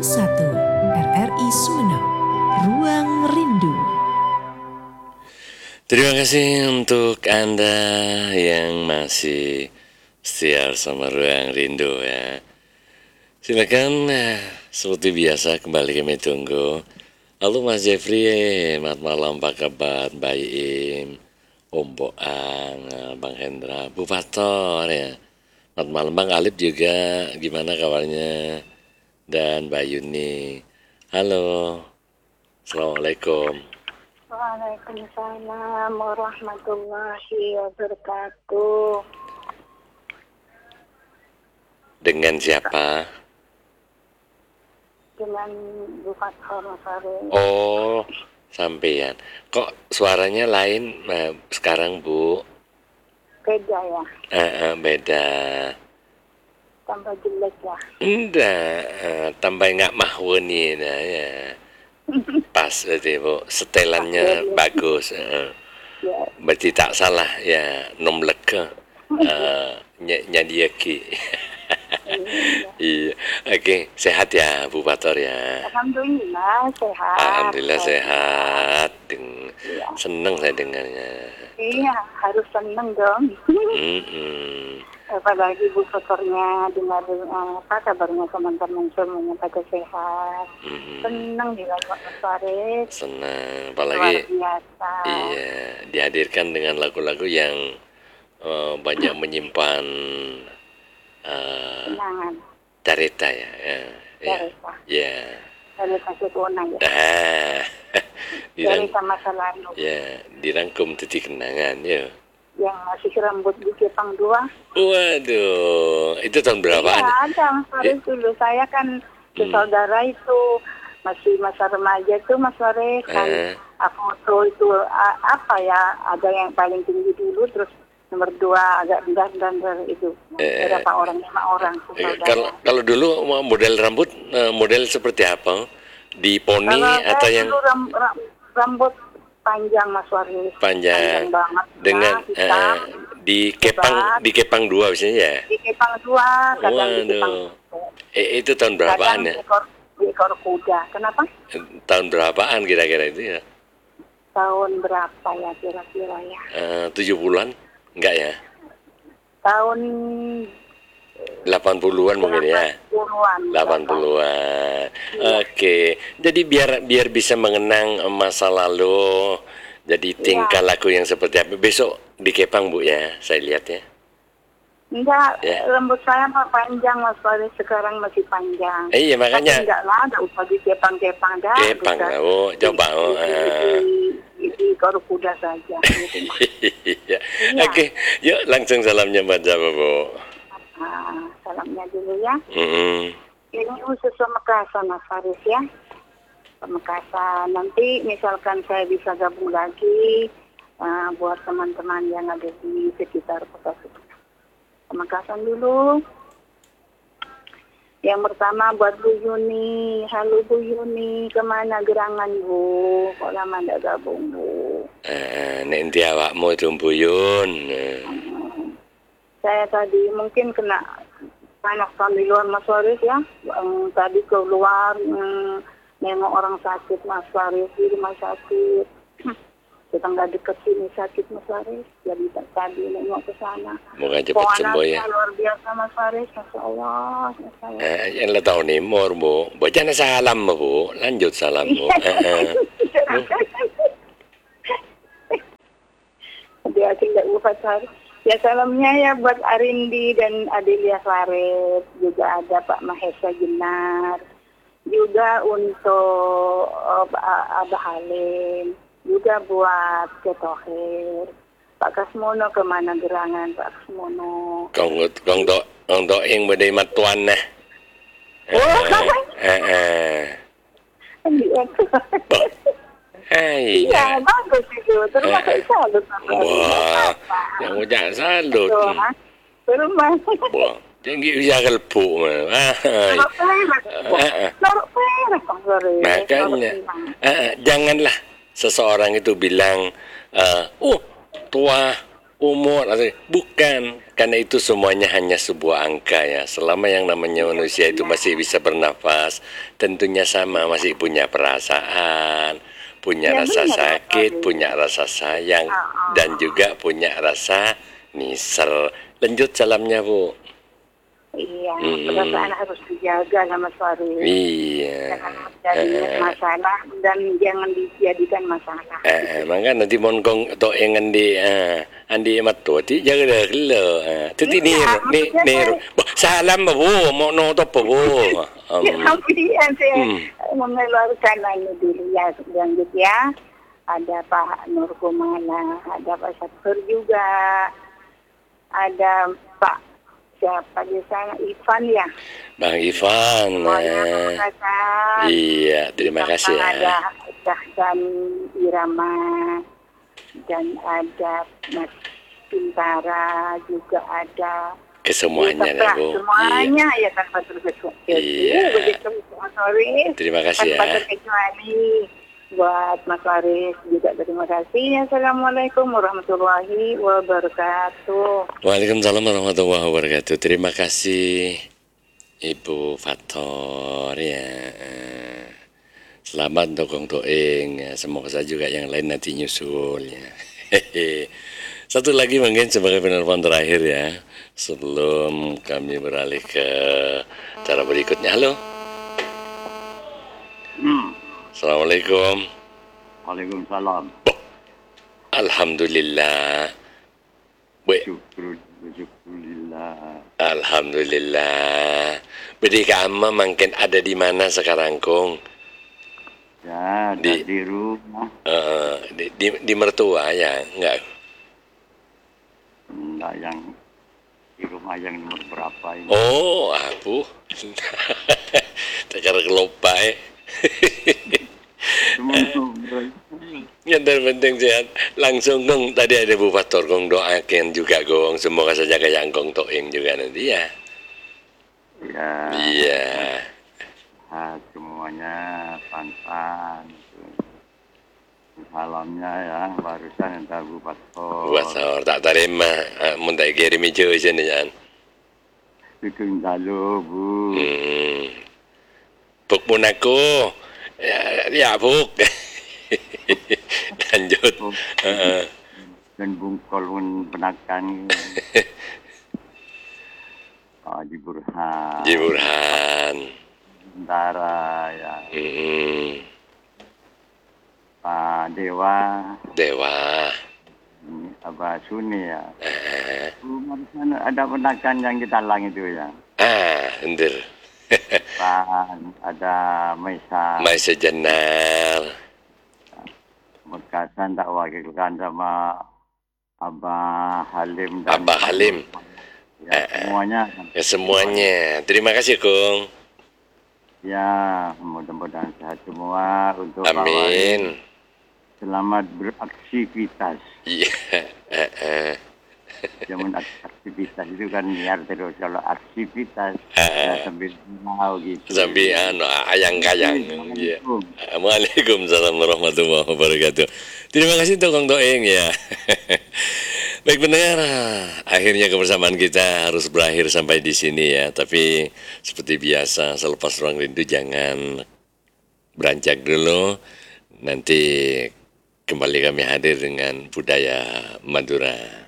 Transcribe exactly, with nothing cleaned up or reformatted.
satu R R I Sumeneb, Ruang Rindu. Terima kasih untuk Anda yang masih setia sama Ruang Rindu ya. Silakan eh, seperti biasa kembali kami tunggu. Halo Mas Jeffrey, selamat malam, apa kabar? Mbak Im, Om Boang, Bang Hendra, Bu Fator ya. Selamat malam Bang Alip juga, gimana kabarnya? Dan Mbak Yuni. Halo, Assalamualaikum. Waalaikumsalam warahmatullahi wabarakatuh. Dengan siapa? Dengan Bu Fathor Sari. Oh, sampean. Kok suaranya lain eh, sekarang Bu? Beda ya, Eh, eh, beda. tambah jelek ya. Enggak, eh, tambah nggak mahwani nah ya. Pas berarti Bu, setelannya bagus. eh. Ya, Berarti tak salah ya, nom leke. Eh, ny- nyadiaki. Iya, oke, sehat ya Bu Fator ya. Alhamdulillah sehat. Alhamdulillah sehat. Deng- Iya. Seneng saya dengarnya. Iya, harus seneng dong. Mm-mm. Apalagi Bu Fathornya dengar eh, apa kabarnya teman-teman semuanya pada sehat. Mm-mm. Seneng juga Pak Farid. Senang, Luar apalagi biasa. iya dihadirkan dengan lagu-lagu yang eh, banyak menyimpan eh, Kenangan. cerita ya, ya, ya, Cerita. ya. Dari kasih kuonang ya. Ah, dirang, Dari masa lalu. ya, dirangkum titik kenangan ya. Yang masih rambut di Jepang dua. Waduh, itu tahun berapaan? Iya, ada Mas Faris dulu. Saya kan saudara itu masih masa remaja itu Mas Faris kan. Eh. Aku tuh itu a- apa ya, ada yang paling tinggi dulu, terus nomor dua agak rendah-rendah itu. Eh. Berapa orang, lima orang tuh Eh, saudara. Kalau kalau dulu model rambut eh, model seperti apa? Di poni Kalau saya atau yang dulu ram- ram- rambut panjang Mas Faris. panjang banget. dengan Nah, hitam. eh, di kepang Hebat. di kepang dua biasanya ya? Di Kepang dua, kadang di Kepang Waduh. satu. Eh, itu tahun berapaan Kadang ya? di ekor, di ekor kuda. Kenapa? Eh, Tahun berapaan kira-kira itu ya? Tahun berapa ya kira-kira ya? Eh, tujuh puluhan? Enggak ya? Tahun delapan puluhan mungkin ya? puluhan. delapan puluhan. Oke. Jadi biar biar bisa mengenang masa lalu. Jadi tingkah laku yang seperti apa? Besok di Kepang Bu ya, saya lihat ya. Enggak, Ya. rambut saya mah panjang Mas Faris, sekarang masih panjang. Eh, iya makanya. Tapi enggak lah, enggak usah di Kepang-Kepang dah. Kepang, Bisa oh, coba, di- oh, di, ah. di, di ekor kuda saja. Gitu, Mas. Iya. Oke, yuk langsung salamnya buat siapa Bu? Nah, salamnya dulu ya. Mm-mm. Ini khusus Pamekasan Mas Faris ya. Pamekasan. Nanti misalkan saya bisa gabung lagi uh, buat teman-teman yang ada di sekitar kota Pamekasan dulu. Yang pertama buat Bu Yuni. Halo Bu Yuni, kemana gerangan Bu? Kok lama nggak gabung Bu? Eh, nanti awakmu itu Buyun. Eh, Saya tadi mungkin kena panas di luar Mas Faris ya. Yang tadi keluar mm, nengok orang sakit Mas Faris di rumah sakit. Hmm, kita nggak deket sini sakit Mas Faris. Jadi tak- tadi nengok ke sana. Moga cepat sembuh ya. Panasnya luar biasa Mas Faris. Masya Allah. Masya Allah. Eh, yang lo tahu nih, Mor Bu. Bacaan salam Bu. Lanjut salammu. Eh, eh. Dia tidak lupa cari. Ya salamnya ya buat Arindi dan Adelia Farid. Juga ada Pak Mahesa Jenar. Juga untuk uh, Abah Halim. Juga buat Ketohir. Pak Kasmono kemana gerangan Pak Kasmono? Kong kong do kong do yang badai matuan nah. Eh, Oh. eh, eh. Hai, Iya, bagus itu. Terus masa salut. wah, yang udah salut. Tuh, Mas. Terus Mas. Wah, tinggi usia kelpu mah. Ah, Taruh perak. ah, ah. Taruh perak, Pak Farid. Makanya, Taruh perak. ah, janganlah seseorang itu bilang, eh, uh, tua, umur atau bukan, karena itu semuanya hanya sebuah angka ya. Selama yang namanya manusia itu masih bisa bernafas, tentunya sama, masih punya perasaan, punya Ya, rasa benar, Mas sakit, Wari. punya rasa sayang, Ah, ah. dan juga punya rasa misal. Lanjut salamnya, Bu. Iya, Mm-mm. perasaan harus dijaga sama suami. Iya. Jangan menjadi masalah dan jangan dijadikan masalah. Eh, maka nanti mongkong to engan di ah, andi matto ti jaga dah lo. Tu ti Iya, nir ni maksudnya nir. saya- Bah, salam ba bu, mau no to pa bu. Ya, Um, kemudian saya Hmm. mengeluarkan anu dulu ya, lanjut ya. Ada Pak Nur Kumala, ada Pak Syafir juga, ada Pak siapa di sana, Ivan ya. Bang Ivan. Semuanya Nah, kasih. iya, terima kasih Ada ya. Cahdan Irama dan ada Mas Bintara juga ada. Kesemuanya Ya, lah bu. Iya. semuanya ya tanpa terkecuali. Iya. Begitu Mas Waris. Terima kasih Tanpa ya. terkecuali buat Mas Waris juga terima kasih. Assalamualaikum warahmatullahi wabarakatuh. Waalaikumsalam warahmatullahi wabarakatuh. Terima kasih Ibu Fator ya. Selamat dokong toeng ya. Semoga saja juga yang lain nanti nyusul ya. Hehe. Satu lagi mungkin sebagai penelpon terakhir ya, sebelum kami beralih ke cara berikutnya. Halo. Hmm. Assalamualaikum. Waalaikumsalam. Alhamdulillah. Baik. Syukur, syukurillah. Alhamdulillah. Bedi kamu mungkin ada di mana sekarang, Kong? Ya, Di- di, di rumah. Eh, di, di, di mertua ya, enggak? Enggak yang di rumah yang nomor berapa ini. Oh, aku. Tekar kelopa eh. Cuma ngobrol. Yang terpenting sehat. Langsung Kong, tadi ada Bu Fator Kong doakan juga Kong. Semoga saja kayak Kong Toing juga nanti ya. Ya, Iya. sehat semuanya, pantan. Salamnya ya, barusan entah Bu Pastor. Bu Fator tak terima. Mun tak kirim hijau sini jangan. Dukung dalo, Bu. Hmm. Buk pun aku. Ya, ya Buk. Lanjut. Heeh. Dan bungkol pun penakan. Haji Burhan. Ji Burhan. Bendara ya. Hmm. Pak Dewa. Dewa. Ini Abah Suni ya. Eh. Rumah di sana ada penakan yang kita lang itu ya. Ah, ender. Pak ada Maisa. Mai sejenar. Mekasan tak wakilkan sama Abah Halim dan Abah Halim. Ya, semuanya. Ya semuanya. Terima kasih, Kong. Ya, mudah-mudahan sehat semua untuk Pak Wali. Amin. Selamat beraktivitas. Iya. Eh, eh. Jangan aktivitas itu kan biar terus kalau aktivitas Eh. ya sambil mau gitu. Sampai anu ayang-kayang. Iya. Waalaikumsalam warahmatullahi wabarakatuh. Terima kasih untuk Kong Doeng ya. Baik pendengar, akhirnya kebersamaan kita harus berakhir sampai di sini ya. Tapi seperti biasa, selepas ruang rindu jangan beranjak dulu. Nanti kembali kami hadir dengan budaya Madura.